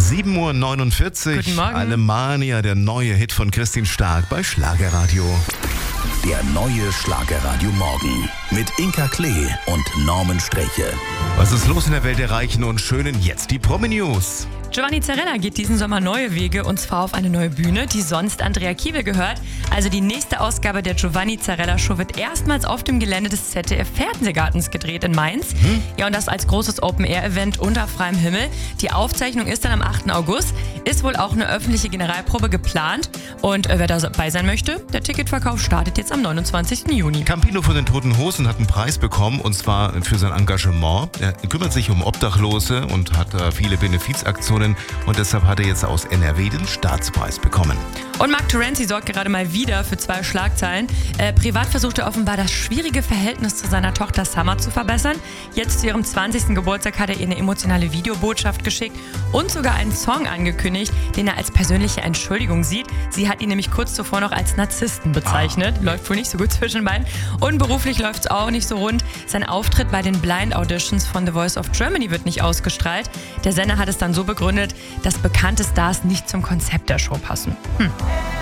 7:49 Uhr. Guten Morgen. Alemannia, der neue Hit von Christine Stark bei Schlagerradio. Der neue Schlagerradio Morgen mit Inka Klee und Norman Sträche. Was ist los in der Welt der Reichen und Schönen? Jetzt die Promi-News. Giovanni Zarella geht diesen Sommer neue Wege, und zwar auf eine neue Bühne, die sonst Andrea Kiewel gehört. Also die nächste Ausgabe der Giovanni Zarella Show wird erstmals auf dem Gelände des ZDF-Fernsehgartens gedreht in Mainz. Ja, und das als großes Open-Air-Event unter freiem Himmel. Die Aufzeichnung ist dann am 8. August. Ist wohl auch eine öffentliche Generalprobe geplant. Und wer dabei sein möchte, der Ticketverkauf startet jetzt am 29. Juni. Campino von den Toten Hosen hat einen Preis bekommen, und zwar für sein Engagement. Er kümmert sich um Obdachlose und hat viele Benefizaktionen, und deshalb hat er jetzt aus NRW den Staatspreis bekommen. Und Mark Terenzi sorgt gerade mal wieder für 2 Schlagzeilen. Privat versucht er offenbar, das schwierige Verhältnis zu seiner Tochter Summer zu verbessern. Jetzt zu ihrem 20. Geburtstag hat er ihr eine emotionale Videobotschaft geschickt und sogar einen Song angekündigt, den er als persönliche Entschuldigung sieht. Sie hat ihn nämlich kurz zuvor noch als Narzissten bezeichnet. Läuft wohl nicht so gut zwischen beiden. Und beruflich läuft es auch nicht so rund. Sein Auftritt bei den Blind Auditions von The Voice of Germany wird nicht ausgestrahlt. Der Sender hat es dann so begründet, dass bekannte Stars nicht zum Konzept der Show passen.